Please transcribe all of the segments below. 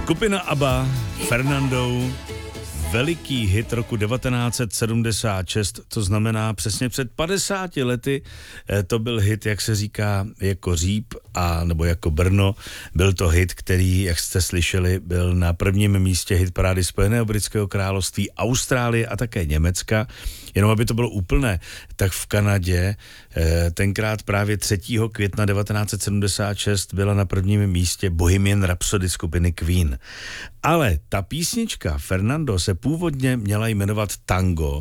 Skupina ABBA, Fernando, veliký hit roku 1976, to znamená přesně před 50 lety, to byl hit, jak se říká, jako Říp a nebo jako Brno. Byl to hit, který, jak jste slyšeli, byl na prvním místě hitparády Spojeného britského království, Austrálie a také Německa. Jenom aby to bylo úplné, tak v Kanadě tenkrát právě 3. května 1976 byla na prvním místě Bohemian Rhapsody skupiny Queen. Ale ta písnička Fernando se původně měla jmenovat Tango.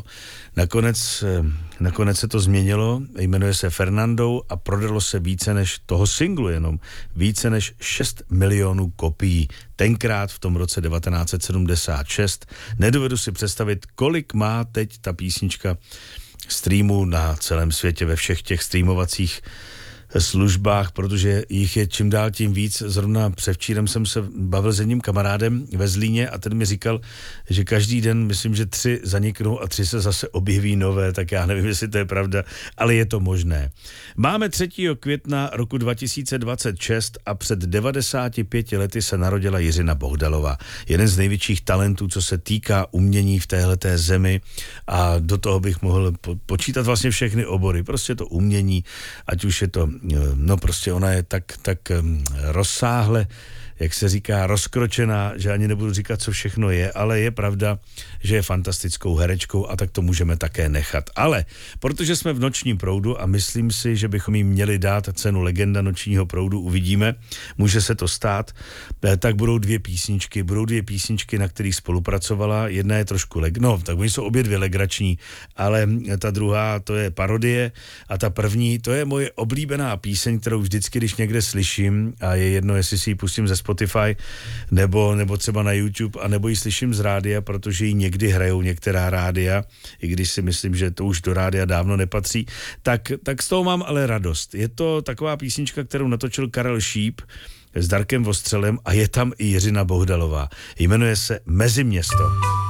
Nakonec se to změnilo, jmenuje se Fernando a prodalo se více než toho singlu jenom, více než 6 milionů kopií. Tenkrát v tom roce 1976. Nedovedu si představit, kolik má teď ta písnička streamů na celém světě ve všech těch streamovacích službách, protože jich je čím dál tím víc. Zrovna převčírem jsem se bavil s jedním kamarádem ve Zlíně a ten mi říkal, že každý den, myslím, že 3 zaniknou a 3 se zase objeví nové, tak já nevím, jestli to je pravda, ale je to možné. Máme 3. května roku 2026 a před 95 lety se narodila Jiřina Bohdalová. Jeden z největších talentů, co se týká umění v téhleté zemi, a do toho bych mohl počítat vlastně všechny obory. Prostě to umění, ať už je to, no prostě ona je tak rozsáhle, jak se říká, rozkročená, že ani nebudu říkat, co všechno je, ale je pravda, že je fantastickou herečkou a tak to můžeme také nechat. Ale protože jsme v Nočním proudu a myslím si, že bychom jí měli dát cenu Legenda Nočního proudu, uvidíme, může se to stát, tak budou dvě písničky, na kterých spolupracovala. Jedna je trošku tak oni jsou obě dvě legrační, ale ta druhá, to je parodie a ta první, to je moje oblíbená píseň, kterou vždycky, když někde slyším, a je jedno, jestli si ji pustím ze Spotify nebo třeba na YouTube, a nebo ji slyším z rádia, protože ji někdy hrajou některá rádia, i když si myslím, že to už do rádia dávno nepatří, tak z toho mám ale radost. Je to taková písnička, kterou natočil Karel Šíp s Darkem Vostřelem a je tam i Jiřina Bohdalová. Jmenuje se Meziměsto.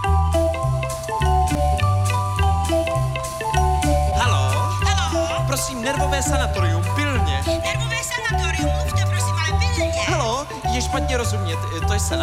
Haló, prosím, nervové sanatorium, pilně. Nervové sanatorium, mluvte prosím, ale pilně. Haló, je špatně rozumět, to je